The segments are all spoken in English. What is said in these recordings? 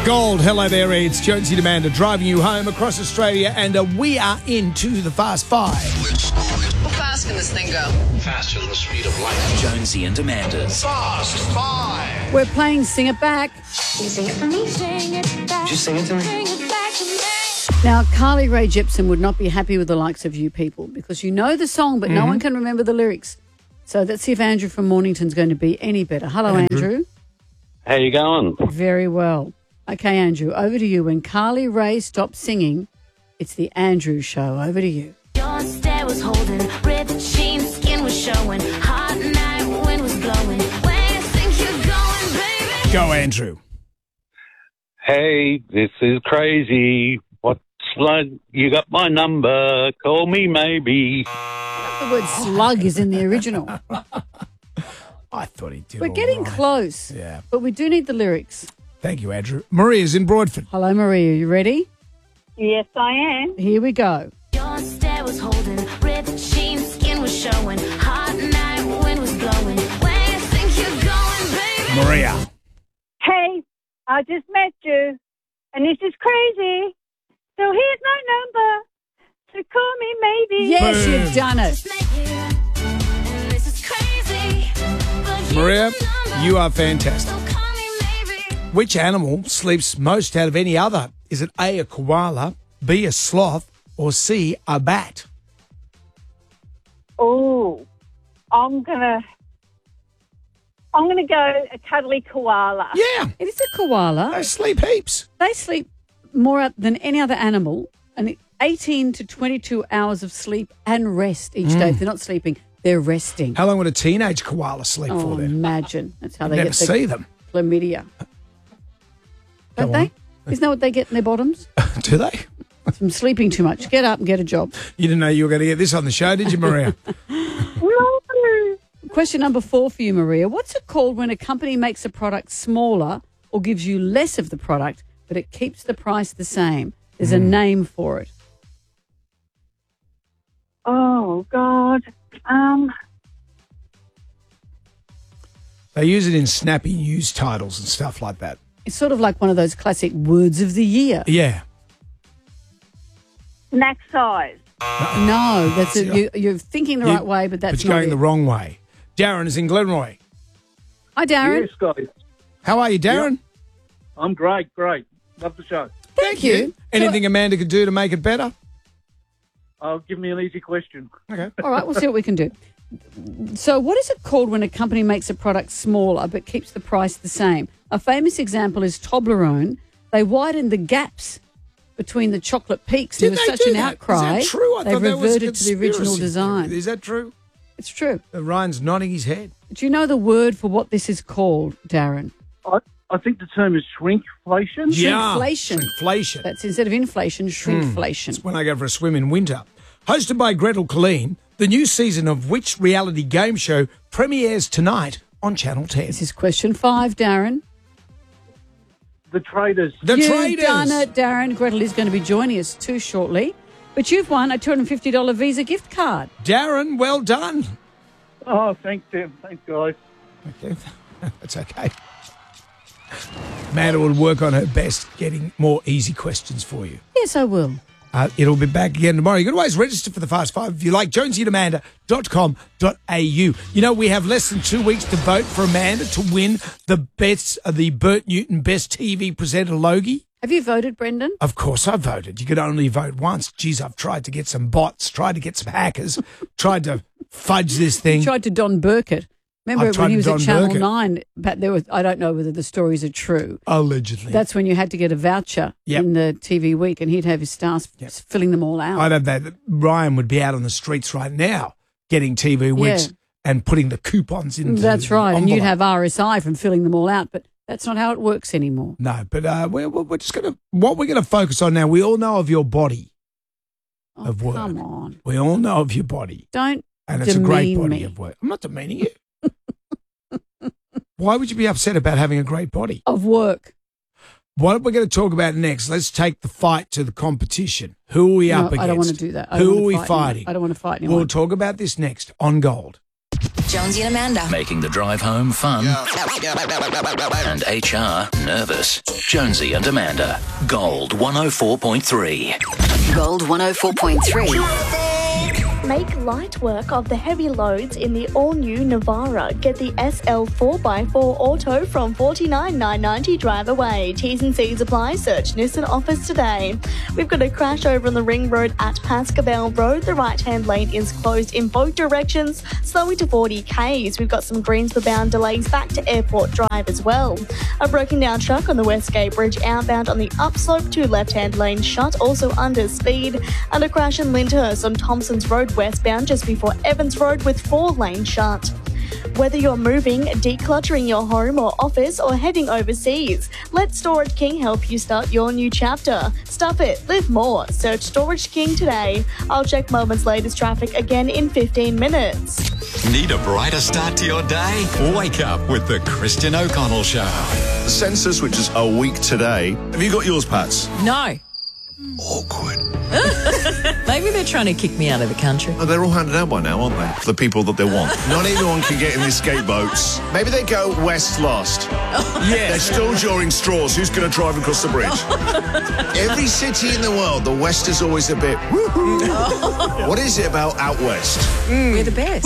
Gold, hello there, it's Jonesy and Amanda driving you home across Australia, and we are into the Fast Five. How fast can this thing go? Faster than the speed of light. Jonesy and Amanda's Fast Five. We're playing Sing It Back. Can you sing it for me? Sing it back. Just sing it to me. Sing it back to me. Now, Carly Rae Jepsen would not be happy with the likes of you people because you know the song, but no one can remember the lyrics. So let's see if Andrew from Mornington's going to be any better. Hello, Andrew. How you going? Very well. Okay, Andrew, over to you. When Carly Rae stops singing, it's the Andrew Show. Over to you. Your stare was holding, red jeans, skin was showing, hot night, wind was blowing. Where you think you're going, baby? Go, Andrew. Hey, this is crazy. What's like? You got my number. Call me maybe. The word slug is in the original. I thought he did. We're all getting right. close, Yeah. but we do need the lyrics. Thank you, Andrew. Maria's in Broadford. Hello, Maria. You ready? Yes, I am. Here we go. Your stare was holding, red jeans, skin was showing, hot night, wind was blowing. Where you think you're going, baby? Maria. Hey, I just met you, and this is crazy. So here's my number. So call me maybe. Yes, Boom. you've done it. This is crazy, but here's Maria, the number. you are fantastic. So call me maybe. Which animal sleeps most out of any other? Is it A, a koala, B, a sloth, or C, a bat? Oh, I'm gonna go a cuddly koala. Yeah, It is a koala. they sleep heaps. They sleep more out than any other animal, and 18 to 22 hours of sleep and rest each day. If they're not sleeping, they're resting. How long would a teenage koala sleep Oh, for then? imagine. That's how they Never get the see them. chlamydia. Don't Go they? on. Isn't that what they get in their bottoms? Do they? From sleeping too much. Get up and get a job. You didn't know you were going to get this on the show, did you, Maria? No. Question number 4 for you, Maria. What's it called when a company makes a product smaller or gives you less of the product, but it keeps the price the same? There's a name for it. Oh God. They use it in snappy news titles and stuff like that. It's sort of like one of those classic words of the year. Yeah. Snack size. No, that's you're thinking the right way, but that's But you're not going it. the wrong way. Darren is in Glenroy. Hi, Darren. Yes, guys. How are you, Darren? I'm great. Love the show. Thank you. Anything Amanda could do to make it better? Give me an easy question. Okay. All right, we'll see what we can do. So what is it called when a company makes a product smaller but keeps the price the same? A famous example is Toblerone. They widened the gaps between the chocolate peaks. Did There was they such do an that? outcry. Is that true? I They've thought that was a reverted to the original conspiracy design. theory. Is that true? It's true. Ryan's nodding his head. Do you know the word for what this is called, Darren? I think the term is shrinkflation. Shrinkflation. Shrinkflation. That's instead of inflation, shrinkflation. It's when I go for a swim in winter. Hosted by Gretel Colleen, the new season of which reality game show premieres tonight on Channel 10? This is question 5, Darren. The traders. The You've Traders. done it, Darren. Gretel is going to be joining us too shortly. But you've won a $250 Visa gift card. Darren, well done. Oh, thanks, Tim. Thanks, guys. Okay. That's okay. Amanda will work on her best getting more easy questions for you. Yes, I will. It'll be back again tomorrow. You can always register for the Fast Five if you like. JonesyandAmanda.com.au. You know, we have less than 2 weeks to vote for Amanda to win the Bert Newton Best TV Presenter Logie. Have you voted, Brendan? Of course I voted. You could only vote once. Geez, I've tried to get some bots, tried to get some hackers, tried to fudge this thing. Tried to Don Burkett. Remember I've tried when he to was at Don Channel Burkett. 9? But there was, I don't know whether the stories are true. Allegedly. That's when you had to get a voucher Yep. in the TV week, and he'd have his stars filling them all out. I'd have that. Ryan would be out on the streets right now getting TV weeks and putting the coupons in. That's right, and you'd have RSI from filling them all out, but that's not how it works anymore. No, but we're just going to, what we're going to focus on now, we all know of your body of work. Come on. We all know of your body. Don't And it's a great demean body me. of work. I'm not demeaning you. Why would you be upset about having a great body? Of work. What we're going to talk about next, let's take the fight to the competition. Who are we up against? I don't want to do that. I don't Who are want we to fight anyone. fighting? I don't want to fight anyone. We'll talk about this next on Gold. Jonesy and Amanda. Making the drive home fun. And HR nervous. Jonesy and Amanda. Gold 104.3. Gold 104.3. Make light work of the heavy loads in the all-new Navara. Get the SL 4x4 Auto from $49,990 drive away. T's and C's apply. Search Nissan offers today. We've got a crash over on the Ring Road at Pascabel Road. The right-hand lane is closed in both directions, slowing to 40 k's. We've got some Greensboro-bound delays back to Airport Drive as well. A broken down truck on the Westgate Bridge outbound on the upslope to left-hand lane shut, also under speed. And a crash in Lyndhurst on Thompson's Road westbound just before Evans Road with 4 lanes shut. Whether you're moving, decluttering your home or office, or heading overseas, let Storage King help you start your new chapter. Stuff it, live more. Search Storage King today. I'll check Melbourne's latest traffic again in 15 minutes. Need a brighter start to your day? Wake up with the Christian O'Connell Show. The census, which is a week today. Have you got yours, Pats? No. Awkward. Maybe they're trying to kick me out of the country. Oh, they're all handed out by now, aren't they? For the people that they want. Not everyone can get in the escape boats. Maybe they go west last. Yeah. They're still drawing straws. Who's going to drive across the bridge? Every city in the world, the west is always a bit woohoo. What is it about out west? We're the best.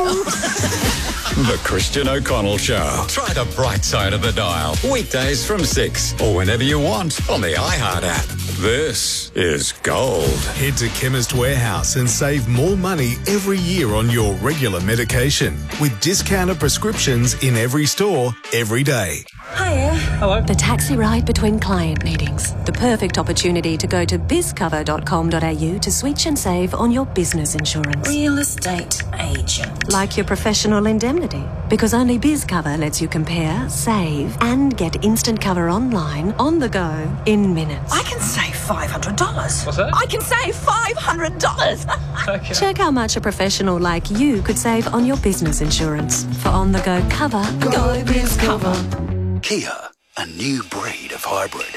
The Christian O'Connell Show. Try the bright side of the dial. Weekdays from 6 or whenever you want on the iHeart app. This is Gold. Head to Chemist Warehouse and save more money every year on your regular medication with discounted prescriptions in every store, every day. Hiya. Hello. The taxi ride between client meetings. The perfect opportunity to go to bizcover.com.au to switch and save on your business insurance. Real estate agent. Like your professional indemnity. Because only BizCover lets you compare, save, and get instant cover online, on the go, in minutes. I can save $500. What's that? I can save $500. Okay. Check how much a professional like you could save on your business insurance. For on-the-go cover, go BizCover. Kia, a new breed of hybrid.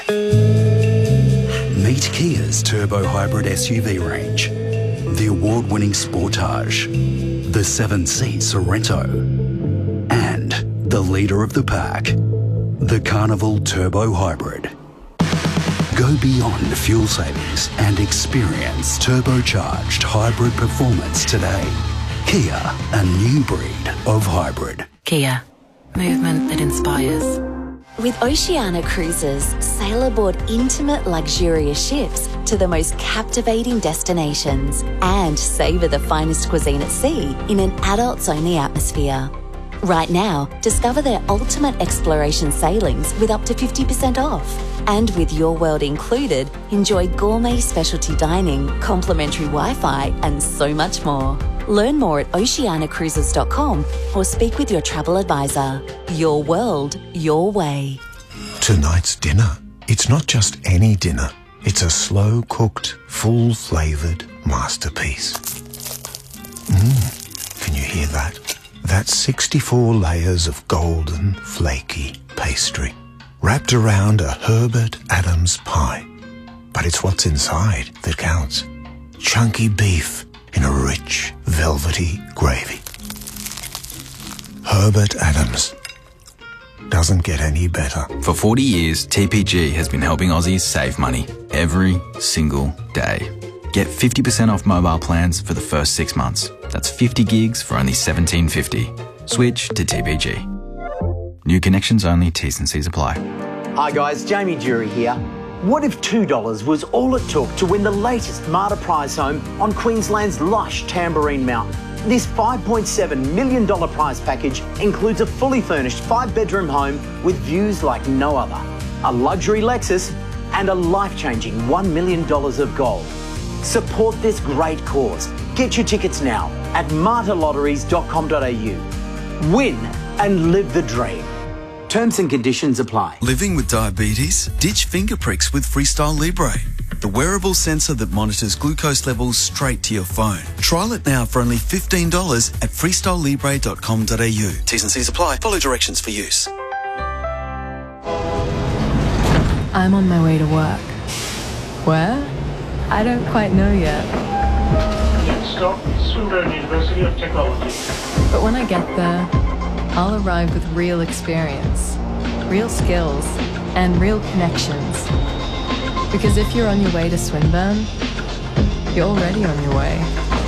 Meet Kia's turbo hybrid SUV range. The award-winning Sportage, the 7-seat Sorento, and the leader of the pack, the Carnival Turbo Hybrid. Go beyond fuel savings and experience turbocharged hybrid performance today. Kia, a new breed of hybrid. Kia, movement that inspires. With Oceania Cruises, sail aboard intimate, luxurious ships to the most captivating destinations and savour the finest cuisine at sea in an adults-only atmosphere. Right now, discover their ultimate exploration sailings with up to 50% off. And with Your World included, enjoy gourmet specialty dining, complimentary Wi-Fi, and so much more. Learn more at oceanacruises.com or speak with your travel advisor. Your world, your way. Tonight's dinner. It's not just any dinner. It's a slow-cooked, full-flavoured masterpiece. Can you hear that? That's 64 layers of golden, flaky pastry, wrapped around a Herbert Adams pie. But it's what's inside that counts. Chunky beef in a rich, velvety gravy. Herbert Adams. Doesn't get any better. For 40 years, TPG has been helping Aussies save money every single day. Get 50% off mobile plans for the first 6 months. That's 50 gigs for only $17.50. Switch to TPG. New connections only, T's and C's apply. Hi guys, Jamie Jury here. What if $2 was all it took to win the latest Marta prize home on Queensland's lush Tambourine Mountain? This $5.7 million prize package includes a fully furnished 5-bedroom home with views like no other, a luxury Lexus, and a life-changing $1 million of gold. Support this great cause. Get your tickets now at martalotteries.com.au. Win and live the dream. Terms and conditions apply. Living with diabetes? Ditch finger pricks with Freestyle Libre, the wearable sensor that monitors glucose levels straight to your phone. Trial it now for only $15 at freestylelibre.com.au. T's and C's apply. Follow directions for use. I'm on my way to work. Where? I don't quite know yet. of Swinburne University of Technology. But when I get there, I'll arrive with real experience, real skills, and real connections. Because if you're on your way to Swinburne, you're already on your way.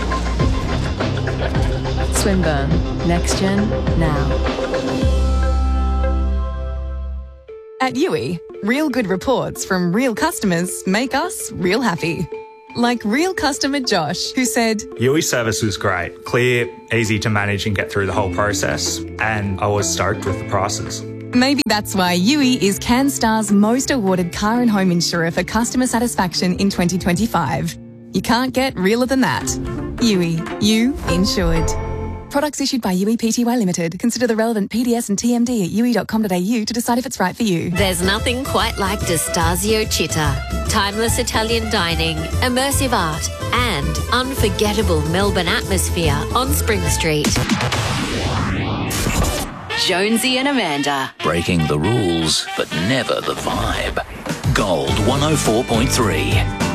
Swinburne, next gen, now. At Yui, real good reports from real customers make us real happy. Like real customer Josh, who said, Yui service was great, clear, easy to manage and get through the whole process, and I was stoked with the prices. Maybe that's why Yui is CanStar's most awarded car and home insurer for customer satisfaction in 2025. You can't get realer than that. Yui, you insured. Products issued by Yui Pty Limited. Consider the relevant PDS and TMD at yui.com.au to decide if it's right for you. There's nothing quite like D'Estasio Città. Timeless Italian dining, immersive art, and unforgettable Melbourne atmosphere on Spring Street. Jonesy and Amanda. Breaking the rules, but never the vibe. Gold 104.3.